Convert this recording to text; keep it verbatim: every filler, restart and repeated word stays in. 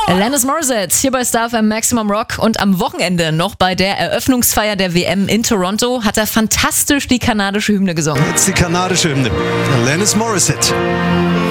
Alanis Morissette hier bei Star F M Maximum Rock und am Wochenende noch bei der Eröffnungsfeier der W M in Toronto hat er fantastisch die kanadische Hymne gesungen. Jetzt die kanadische Hymne. Alanis Morissette.